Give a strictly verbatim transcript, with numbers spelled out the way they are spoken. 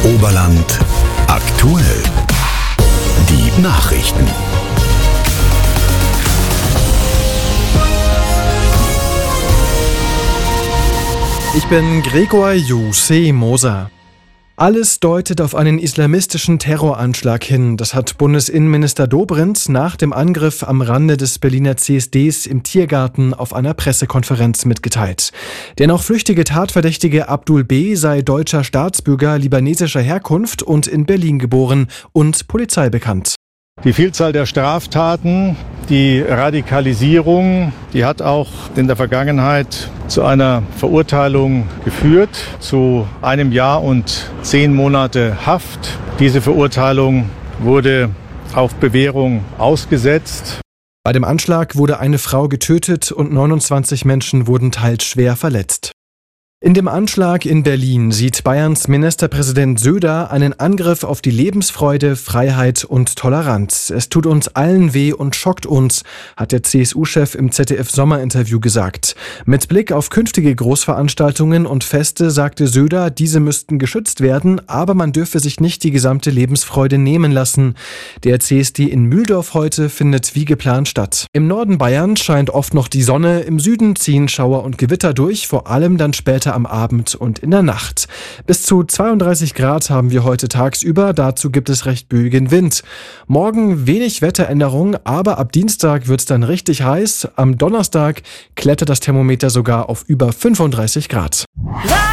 Oberland aktuell. Die Nachrichten. Ich bin Gregor Jussi Moser. Alles deutet auf einen islamistischen Terroranschlag hin. Das hat Bundesinnenminister Dobrindt nach dem Angriff am Rande des Berliner C S Ds im Tiergarten auf einer Pressekonferenz mitgeteilt. Der noch flüchtige Tatverdächtige Abdul B. sei deutscher Staatsbürger libanesischer Herkunft und in Berlin geboren und Polizei bekannt. Die Vielzahl der Straftaten, die Radikalisierung, die hat auch in der Vergangenheit zu einer Verurteilung geführt, zu einem Jahr und zehn Monate Haft. Diese Verurteilung wurde auf Bewährung ausgesetzt. Bei dem Anschlag wurde eine Frau getötet und neunundzwanzig Menschen wurden teils schwer verletzt. In dem Anschlag in Berlin sieht Bayerns Ministerpräsident Söder einen Angriff auf die Lebensfreude, Freiheit und Toleranz. Es tut uns allen weh und schockt uns, hat der C S U-Chef im Z D F-Sommerinterview gesagt. Mit Blick auf künftige Großveranstaltungen und Feste sagte Söder, diese müssten geschützt werden, aber man dürfe sich nicht die gesamte Lebensfreude nehmen lassen. Der C S D in Mühldorf heute findet wie geplant statt. Im Norden Bayerns scheint oft noch die Sonne, im Süden ziehen Schauer und Gewitter durch, vor allem dann später am Abend und in der Nacht. Bis zu zweiunddreißig Grad haben wir heute tagsüber, dazu gibt es recht böigen Wind. Morgen wenig Wetteränderung, aber ab Dienstag wird es dann richtig heiß. Am Donnerstag klettert das Thermometer sogar auf über fünfunddreißig Grad.